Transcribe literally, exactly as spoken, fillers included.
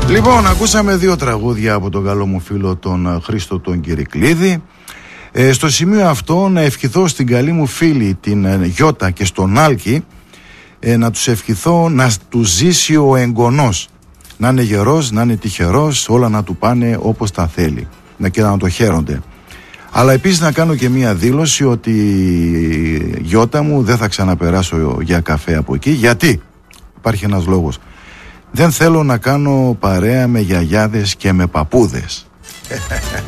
Λοιπόν, ακούσαμε δύο τραγούδια από τον καλό μου φίλο τον Χρήστο τον Κυρικλίδη. Ε, στο σημείο αυτό να ευχηθώ στην καλή μου φίλη την ε, Γιώτα και στον Άλκη, ε, να τους ευχηθώ να τους ζήσει ο εγγονός. Να είναι γερός, να είναι τυχερός, όλα να του πάνε όπως τα θέλει. Να και να το χαίρονται. Αλλά επίσης να κάνω και μία δήλωση ότι Γιώτα μου δεν θα ξαναπεράσω για καφέ από εκεί. Γιατί? Υπάρχει ένας λόγος. Δεν θέλω να κάνω παρέα με γιαγιάδες και με παππούδες.